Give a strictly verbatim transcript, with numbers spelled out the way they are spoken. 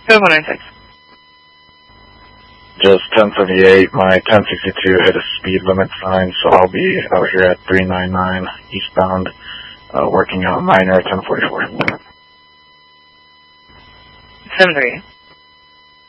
seven one nine six. Just ten seventy-eight, my ten sixty-two hit a speed limit sign, so I'll be out here at three ninety-nine eastbound, uh, working on minor ten forty-four. seven three eight.